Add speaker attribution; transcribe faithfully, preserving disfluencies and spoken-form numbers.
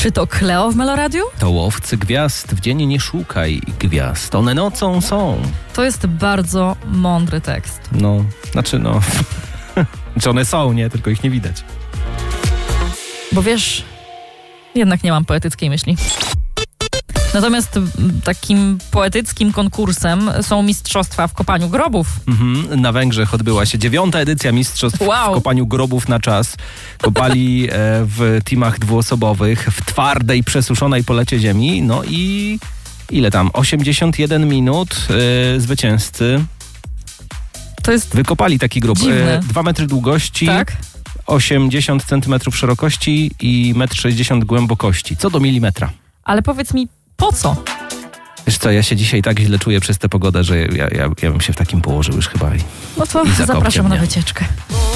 Speaker 1: Czy to Kleo w Meloradiu?
Speaker 2: To łowcy gwiazd, w dzień nie szukaj gwiazd, one nocą są.
Speaker 1: To jest bardzo mądry tekst.
Speaker 2: No, znaczy no... Czy one są, nie? Tylko ich nie widać.
Speaker 1: Bo wiesz, jednak nie mam poetyckiej myśli. Natomiast takim poetyckim konkursem są mistrzostwa w kopaniu grobów.
Speaker 2: Mhm. Na Węgrzech odbyła się dziewiąta edycja mistrzostw
Speaker 1: wow.
Speaker 2: w kopaniu grobów na czas. Kopali e, w teamach dwuosobowych w twardej, przesuszonej polecie ziemi. No i ile tam? osiemdziesiąt jeden minut e, zwycięzcy
Speaker 1: to jest
Speaker 2: wykopali taki grób.
Speaker 1: dziwne.
Speaker 2: Dwa metry długości,
Speaker 1: tak?
Speaker 2: osiemdziesiąt centymetrów szerokości i metr sześćdziesiąt głębokości. Co do milimetra.
Speaker 1: Ale powiedz mi, po co?
Speaker 2: Wiesz co, ja się dzisiaj tak źle czuję przez tę pogodę, że ja, ja, ja bym się w takim położył już chyba i,
Speaker 1: No to
Speaker 2: i zakopcie
Speaker 1: zapraszam
Speaker 2: mnie.
Speaker 1: na wycieczkę.